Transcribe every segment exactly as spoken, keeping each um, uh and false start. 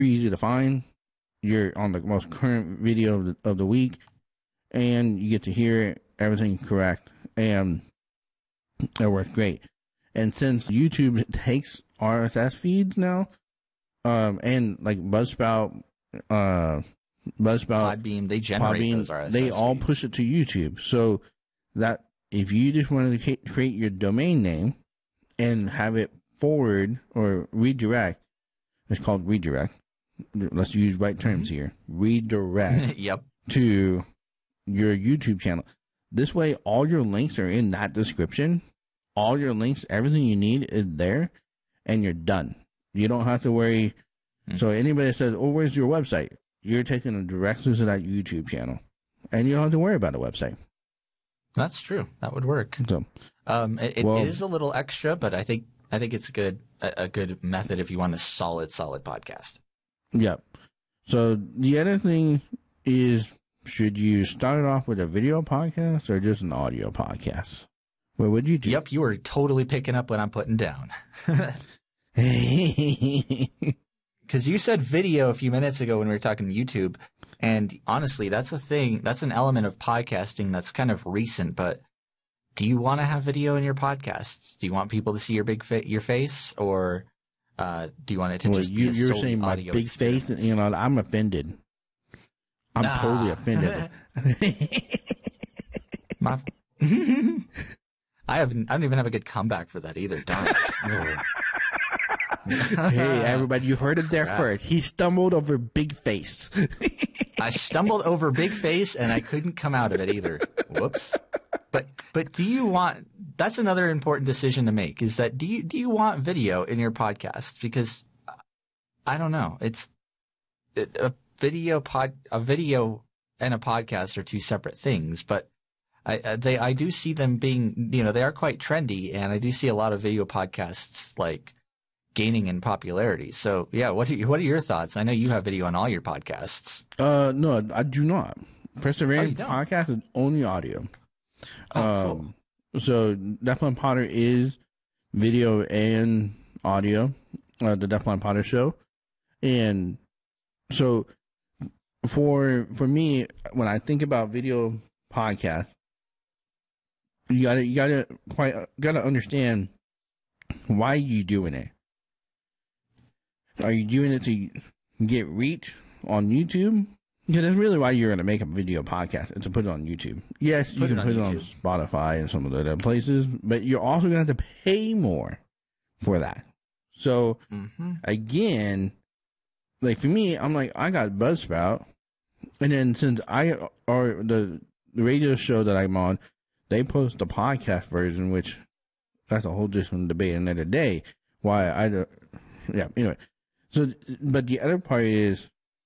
easy to find. You're on the most current video of the, of the week, and you get to hear everything correct, and it works great. And since YouTube takes R S S feeds now, um, and like Buzzsprout, uh, Buzzsprout, Podbean, they generate Podbean, those R S S they all feeds. push it to YouTube. So that if you just wanted to create your domain name and have it forward or redirect, it's called redirect. Let's use right terms mm-hmm. here. Redirect yep. to your YouTube channel. This way, all your links are in that description. All your links, everything you need is there, and you're done. You don't have to worry. Mm-hmm. So anybody that says, oh, where's your website? You're taking them directly to that YouTube channel, and you don't have to worry about a website. That's true. That would work. So, um, it, it well, is a little extra, but I think I think it's a good a, a good method if you want a solid, solid podcast. Yep. So the other thing is, should you start it off with a video podcast or just an audio podcast? What would you do? Yep, you are totally picking up what I'm putting down. Because you said video a few minutes ago when we were talking YouTube, and honestly, that's a thing. That's an element of podcasting that's kind of recent. But do you want to have video in your podcasts? Do you want people to see your big fa- your face, or uh, do you want it to well, just you, be a you're solely saying my audio big experience? face? You know, I'm offended. I'm nah. totally offended. my, I haven't. I don't even have a good comeback for that either. Darn it. Hey, everybody, you heard it there Crap. first. He stumbled over big face. I stumbled over big face, and I couldn't come out of it either. Whoops. But but do you want? That's another important decision to make. Is that do you do you want video in your podcast? Because I don't know. It's it, a video pod a video and a podcast are two separate things, but I they I do see them being, you know, they are quite trendy, and I do see a lot of video podcasts like gaining in popularity. So yeah, what are you, what are your thoughts? I know you have video on all your podcasts. Uh, no, I do not. Perseverance oh, podcast is only audio. Oh, um, cool. So Deafblind Potter is video and audio. Uh, the Deafblind Potter Show, and so for for me, when I think about video podcast, you gotta you gotta quite gotta understand why you doing it. Are you doing it to get reach on YouTube? Because that's really why you're going to make a video podcast, is to put it on YouTube. Yes, you Put can it on put YouTube. it on Spotify and some of the other places, but you're also going to have to pay more for that. So, mm-hmm. again, like for me, I'm like, I got Buzzsprout, and then since I are the, the radio show that I'm on, they post the podcast version, which that's a whole different debate another day. Why I, don't- yeah, anyway. So, but the other part is,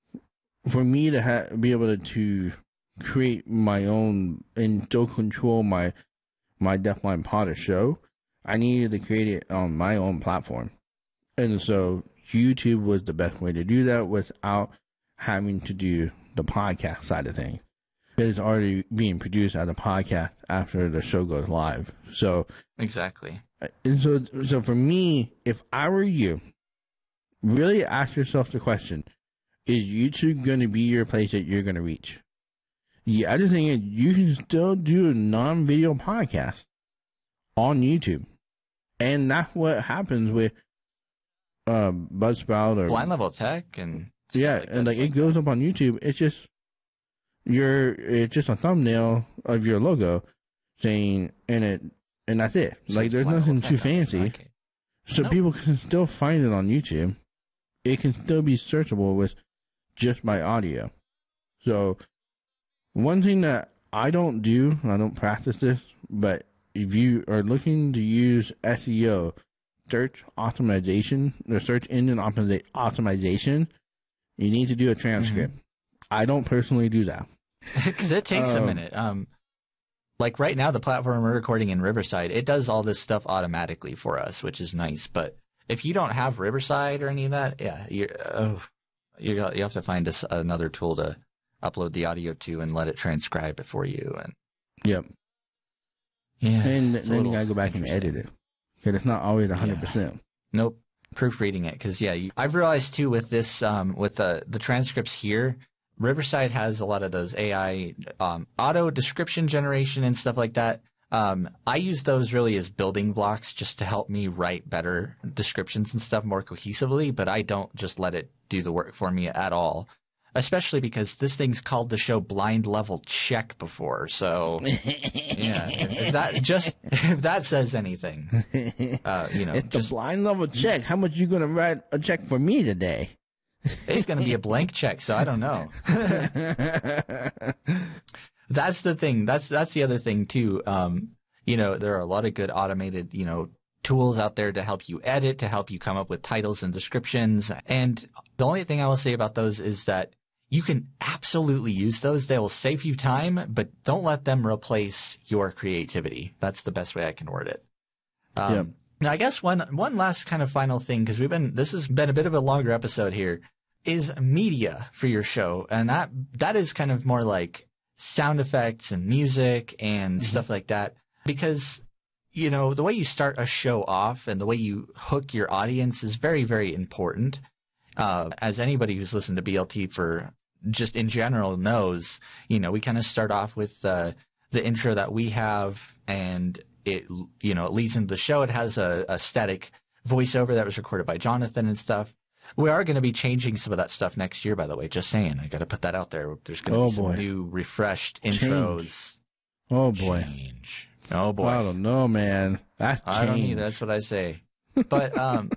for me to ha- be able to, to create my own and still control my my Deafblind Potter show, I needed to create it on my own platform. And so YouTube was the best way to do that without having to do the podcast side of things. It's already being produced as a podcast after the show goes live. So Exactly. and so so for me, if I were you, really ask yourself the question, is YouTube going to be your place that you're going to reach? The other thing is, you can still do a non-video podcast on YouTube. And that's what happens with uh, Buzzsprout or Blind Level Tech and stuff yeah, like that. and like it goes up on YouTube. It's just your it's just a thumbnail of your logo saying, and it and that's it. So Like it's there's Blind nothing Level too Tech on it. fancy. Okay. So Nope. people can still find it on YouTube. It can still be searchable with just by audio. So one thing that I don't do, I don't practice this, but if you are looking to use S E O, search optimization, or search engine optimiza- optimization, you need to do a transcript. Mm-hmm. I don't personally do that. Because it takes Um, a minute. Um, like right now, the platform we're recording in Riverside, it does all this stuff automatically for us, which is nice. But if you don't have Riverside or any of that, yeah, you're, oh, you you have to find a, another tool to upload the audio to and let it transcribe it for you. And Yep. yeah, And it's a then you little gotta go back and edit it. Because it's not always one hundred percent. Nope. proofreading it. Because yeah, you, I've realized too with this, um, with the the transcripts here, Riverside has a lot of those A I um, auto description generation and stuff like that. Um, I use those really as building blocks just to help me write better descriptions and stuff more cohesively, but I don't just let it do the work for me at all, especially because this thing's called the show Blind Level Check before. So, yeah, if, if that just if that says anything, uh, you know, it's just the blind level check. How much you going to write a check for me today? It's going to be a blank check, so I don't know. That's the thing. That's that's the other thing too. Um, you know, there are a lot of good automated, you know, tools out there to help you edit, to help you come up with titles and descriptions. And the only thing I will say about those is that you can absolutely use those. They will save you time, but don't let them replace your creativity. That's the best way I can word it. Um, Yep. Now, I guess one one last kind of final thing, because we've been this has been a bit of a longer episode here, is media for your show, and that that is kind of more like sound effects and music and Mm-hmm. stuff like that, because you know the way you start a show off and the way you hook your audience is very, very important. Uh, as anybody who's listened to B L T for just in general knows, you know, we kind of start off with uh, the intro that we have, and it you know it leads into the show. It has a, a static voiceover that was recorded by Jonathan and stuff. We are going to be changing some of that stuff next year, by the way. Just saying. I got to put that out there. There's going to Oh, be some boy. new, refreshed intros. Change. Oh boy. Change. Oh boy. I don't know, man. That's I don't change. either. That's what I say. But um,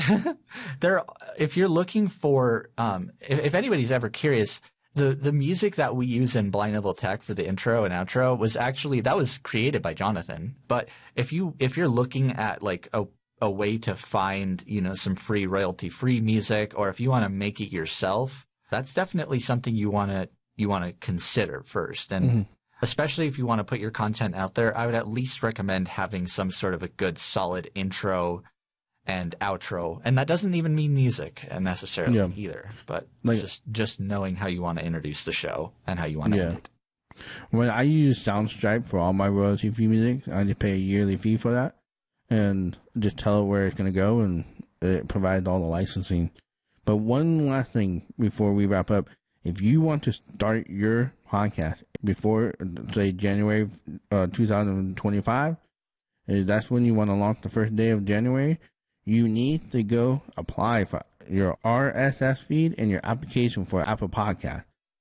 there, if you're looking for, um, if, if anybody's ever curious, the the music that we use in Blind Level Tech for the intro and outro was actually that was created by Jonathan. But if you if you're looking at like a a way to find, you know, some free royalty free music, or if you want to make it yourself, that's definitely something you want to you want to consider first. And Mm-hmm. especially if you want to put your content out there, I would at least recommend having some sort of a good solid intro and outro. And that doesn't even mean music necessarily Yeah. either, but Like- just just knowing how you want to introduce the show and how you want to Yeah. end it. When I use Soundstripe for all my royalty free music, I just pay a yearly fee for that, and just tell it where it's going to go, and it provides all the licensing. But one last thing before we wrap up: if you want to start your podcast before, say, January uh, two thousand twenty-five, uh, that's when you want to launch the first day of January. You need to go apply for your R S S feed and your application for Apple Podcast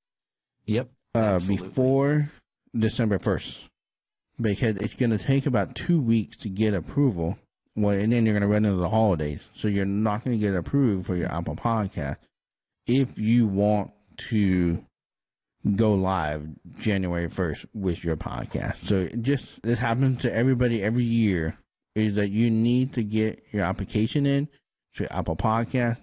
Yep. uh, Absolutely. before December first, because it's going to take about two weeks to get approval. Well, and then you're going to run into the holidays, so you're not going to get approved for your Apple Podcast if you want to go live January first with your podcast. So it just this happens to everybody every year, is that you need to get your application in to Apple Podcast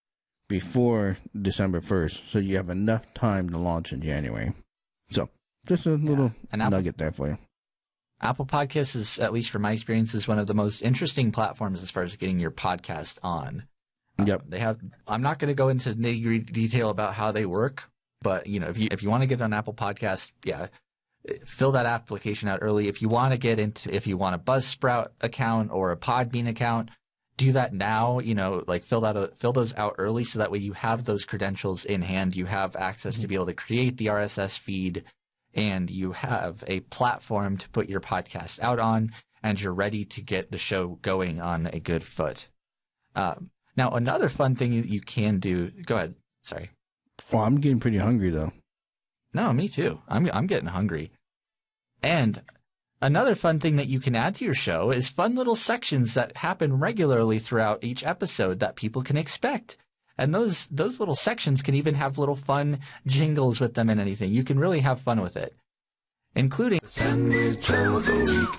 before December first, so you have enough time to launch in January. So just a little And Apple- nugget there for you. Apple Podcasts is, at least from my experience, is one of the most interesting platforms as far as getting your podcast on. Uh, Yep. They have. I'm not going to go into nitty-gritty detail about how they work, but you know, if you if you want to get on Apple Podcast, yeah, fill that application out early. If you want to get into, if you want a Buzzsprout account or a Podbean account, do that now. You know, like fill that out, fill those out early, so that way you have those credentials in hand. You have access to be able to create the R S S feed, and you have a platform to put your podcast out on, and you're ready to get the show going on a good foot. Um, now, another fun thing you, you can do. Go ahead. Sorry. Well, I'm getting pretty hungry though. No, me too. I'm I'm getting hungry. And another fun thing that you can add to your show is fun little sections that happen regularly throughout each episode that people can expect. And those those little sections can even have little fun jingles with them and anything. You can really have fun with it, including Sandwich of the week.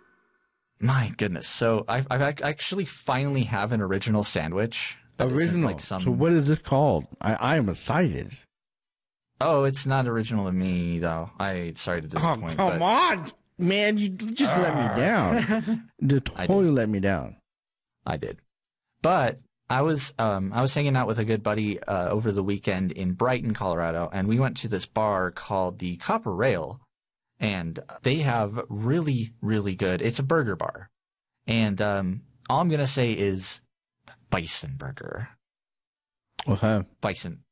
my goodness. So I I actually finally have an original sandwich. that isn't Original. like some- So what is this called? I, I am excited. Oh, it's not original to me though. I sorry to Oh, disappoint. come but on, man! You just let me down. Just I totally let me down. I did. But I was um, I was hanging out with a good buddy uh, over the weekend in Brighton, Colorado, and we went to this bar called the Copper Rail, and they have really, really good. It's a burger bar, and um, all I'm gonna say is bison burger. What's that? Bison.